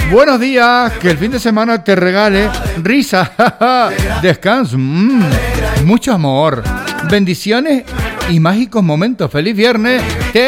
Buenos días, que el fin de semana te regale risa, descanso, mucho amor, bendiciones y mágicos momentos. ¡Feliz viernes!